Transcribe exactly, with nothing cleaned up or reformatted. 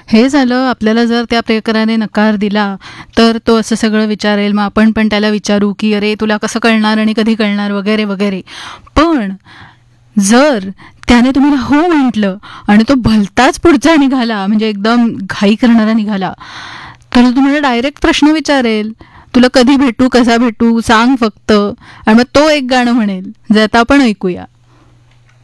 हे झालं. आपल्याला जर त्या प्रकाराने नकार दिला तर तो असं सगळं विचारेल, मग आपण पण त्याला विचारू की अरे तुला कसं कळणार आणि कधी कळणार वगैरे वगैरे. पण जर त्याने तुम्हाला हो म्हटलं आणि तो भलताच पुढचा निघाला, म्हणजे एकदम घाई करणारा निघाला, तर तुम्हाला डायरेक्ट प्रश्न विचारेल, तुला कधी भेटू, कसा भेटू, सांग फक्त. आणि मग तो एक गाणं म्हणेल, जे आता आपण ऐकूया.